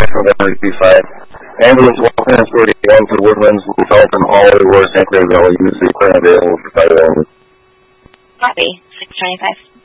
from Memory P5. Ambulance 141 to Woodlands, Felton, Hallway, Ward, St. Clair Valley, use the current available for title only. Copy. 625.